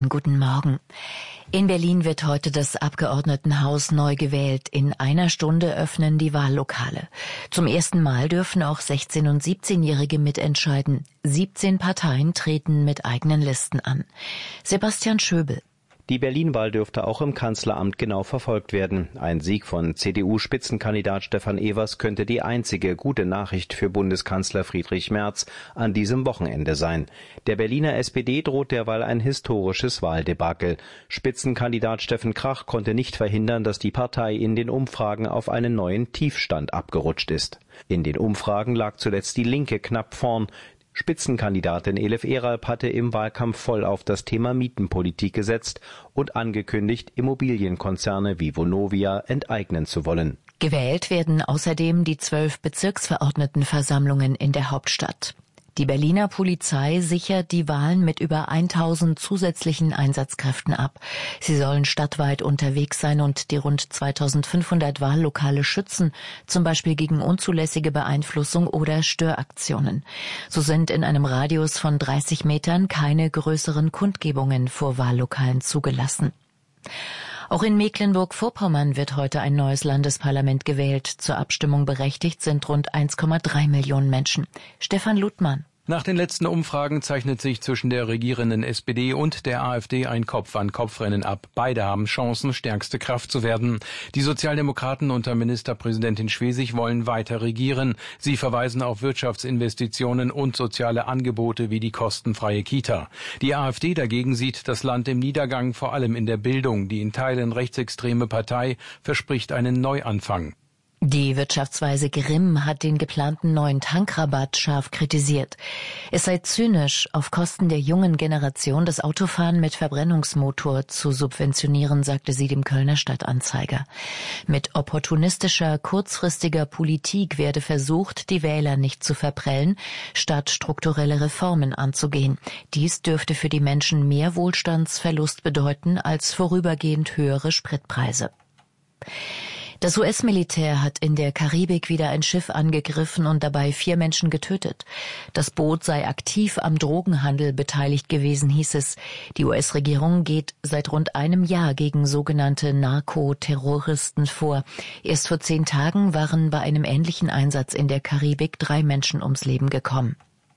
Guten Morgen. In Berlin wird heute das Abgeordnetenhaus neu gewählt. In einer Stunde öffnen die Wahllokale. Zum ersten Mal dürfen auch 16- und 17-Jährige mitentscheiden. 17 Parteien treten mit eigenen Listen an. Sebastian Schöbel. Die Berlin-Wahl dürfte auch im Kanzleramt genau verfolgt werden. Ein Sieg von CDU-Spitzenkandidat Stefan Evers könnte die einzige gute Nachricht für Bundeskanzler Friedrich Merz an diesem Wochenende sein. Der Berliner SPD droht derweil ein historisches Wahldebakel. Spitzenkandidat Steffen Krach konnte nicht verhindern, dass die Partei in den Umfragen auf einen neuen Tiefstand abgerutscht ist. In den Umfragen lag zuletzt die Linke knapp vorn. Spitzenkandidatin Elif Eralp hatte im Wahlkampf voll auf das Thema Mietenpolitik gesetzt und angekündigt, Immobilienkonzerne wie Vonovia enteignen zu wollen. Gewählt werden außerdem die 12 Bezirksverordnetenversammlungen in der Hauptstadt. Die Berliner Polizei sichert die Wahlen mit über 1000 zusätzlichen Einsatzkräften ab. Sie sollen stadtweit unterwegs sein und die rund 2500 Wahllokale schützen, zum Beispiel gegen unzulässige Beeinflussung oder Störaktionen. So sind in einem Radius von 30 Metern keine größeren Kundgebungen vor Wahllokalen zugelassen. Auch in Mecklenburg-Vorpommern wird heute ein neues Landesparlament gewählt. Zur Abstimmung berechtigt sind rund 1,3 Millionen Menschen. Stefan Ludmann. Nach den letzten Umfragen zeichnet sich zwischen der regierenden SPD und der AfD ein Kopf-an-Kopf-Rennen ab. Beide haben Chancen, stärkste Kraft zu werden. Die Sozialdemokraten unter Ministerpräsidentin Schwesig wollen weiter regieren. Sie verweisen auf Wirtschaftsinvestitionen und soziale Angebote wie die kostenfreie Kita. Die AfD dagegen sieht das Land im Niedergang, vor allem in der Bildung. Die in Teilen rechtsextreme Partei verspricht einen Neuanfang. Die Wirtschaftsweise Grimm hat den geplanten neuen Tankrabatt scharf kritisiert. Es sei zynisch, auf Kosten der jungen Generation das Autofahren mit Verbrennungsmotor zu subventionieren, sagte sie dem Kölner Stadtanzeiger. Mit opportunistischer, kurzfristiger Politik werde versucht, die Wähler nicht zu verprellen, statt strukturelle Reformen anzugehen. Dies dürfte für die Menschen mehr Wohlstandsverlust bedeuten als vorübergehend höhere Spritpreise. Das US-Militär hat in der Karibik wieder ein Schiff angegriffen und dabei 4 Menschen getötet. Das Boot sei aktiv am Drogenhandel beteiligt gewesen, hieß es. Die US-Regierung geht seit rund einem Jahr gegen sogenannte Narkoterroristen vor. Erst vor 10 Tagen waren bei einem ähnlichen Einsatz in der Karibik 3 Menschen ums Leben gekommen.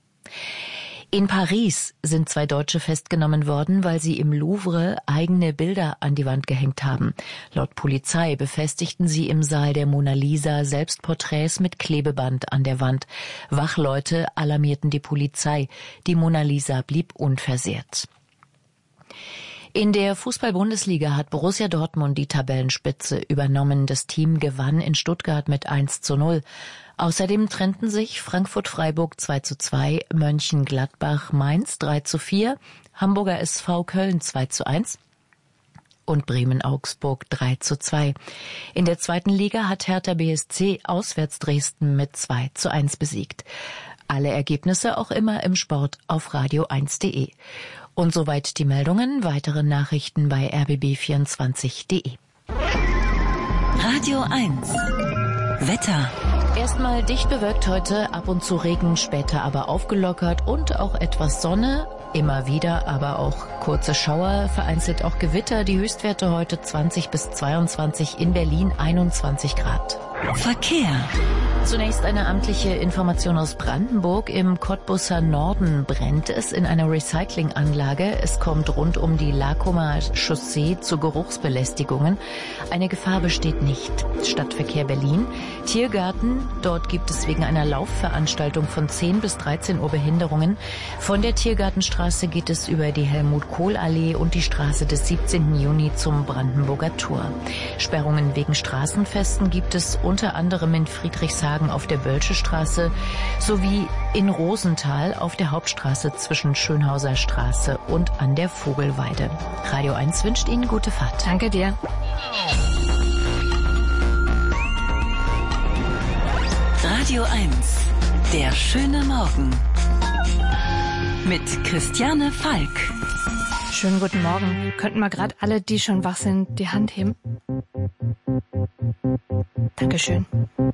In Paris sind 2 Deutsche festgenommen worden, weil sie im Louvre eigene Bilder an die Wand gehängt haben. Laut Polizei befestigten sie im Saal der Mona Lisa Selbstporträts mit Klebeband an der Wand. Wachleute alarmierten die Polizei. Die Mona Lisa blieb unversehrt. In der Fußball-Bundesliga hat Borussia Dortmund die Tabellenspitze übernommen. Das Team gewann in Stuttgart mit 1:0. Außerdem trennten sich Frankfurt-Freiburg 2:2, Mönchengladbach-Mainz 3:4, Hamburger SV Köln 2:1 und Bremen-Augsburg 3:2. In der zweiten Liga hat Hertha BSC auswärts Dresden mit 2:1 besiegt. Alle Ergebnisse auch immer im Sport auf radio1.de. Und soweit die Meldungen. Weitere Nachrichten bei rbb24.de. Radio 1. Wetter. Erstmal dicht bewölkt heute, ab und zu Regen, später aber aufgelockert und auch etwas Sonne. Immer wieder, aber auch kurze Schauer, vereinzelt auch Gewitter. Die Höchstwerte heute 20 bis 22, in Berlin 21 Grad. Verkehr. Zunächst eine amtliche Information aus Brandenburg. Im Cottbusser Norden brennt es in einer Recyclinganlage. Es kommt rund um die Lacumer Chaussee zu Geruchsbelästigungen. Eine Gefahr besteht nicht. Stadtverkehr Berlin. Tiergarten. Dort gibt es wegen einer Laufveranstaltung von 10 bis 13 Uhr Behinderungen. Von der Tiergartenstraße geht es über die Helmut-Kohl-Allee und die Straße des 17. Juni zum Brandenburger Tor. Sperrungen wegen Straßenfesten gibt es unter anderem in Friedrichshagen auf der Bölsche Straße sowie in Rosenthal auf der Hauptstraße zwischen Schönhauser Straße und an der Vogelweide. Radio 1 wünscht Ihnen gute Fahrt. Danke dir. Radio 1. Der schöne Morgen. Mit Christiane Falk. Schönen guten Morgen. Könnten wir gerade alle, die schon wach sind, die Hand heben? Dankeschön.